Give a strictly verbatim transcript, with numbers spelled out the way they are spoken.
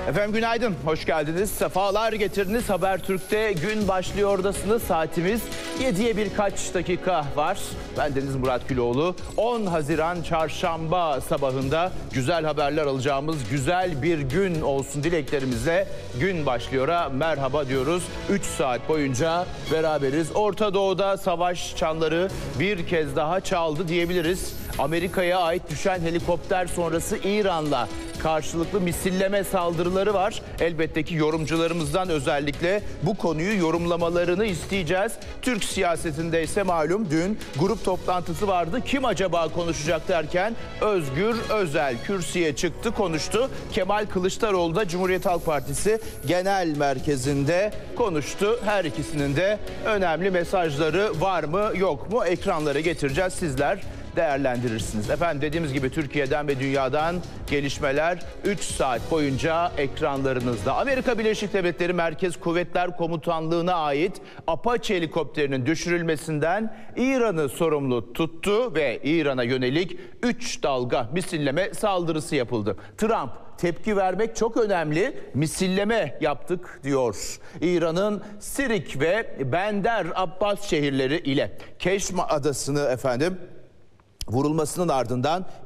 Efendim günaydın, hoş geldiniz. Sefalar getirdiniz. Habertürk'te gün başlıyordasınız. Saatimiz yediye birkaç dakika var. Ben Deniz Murat Güloğlu. on Haziran Çarşamba sabahında güzel haberler alacağımız güzel bir gün olsun dileklerimizle gün başlıyora merhaba diyoruz. üç saat boyunca beraberiz. Orta Doğu'da savaş çanları bir kez daha çaldı diyebiliriz. Amerika'ya ait düşen helikopter sonrası İran'la karşılıklı misilleme saldırıları var. Elbette ki yorumcularımızdan özellikle bu konuyu yorumlamalarını isteyeceğiz. Türk siyasetinde ise malum dün grup toplantısı vardı. Kim acaba konuşacak derken Özgür Özel kürsüye çıktı, konuştu. Kemal Kılıçdaroğlu da Cumhuriyet Halk Partisi Genel Merkezi'nde konuştu. Her ikisinin de önemli mesajları var mı yok mu ekranlara getireceğiz, sizler değerlendirirsiniz. Efendim dediğimiz gibi Türkiye'den ve dünyadan gelişmeler üç saat boyunca ekranlarınızda. Amerika Birleşik Devletleri Merkez Kuvvetler Komutanlığı'na ait Apache helikopterinin düşürülmesinden İran'ı sorumlu tuttu ve İran'a yönelik üç dalga misilleme saldırısı yapıldı. Trump tepki vermek çok önemli, misilleme yaptık diyor. İran'ın Sirik ve Bender Abbas şehirleri ile Keşma adasını efendim vurulmasının ardından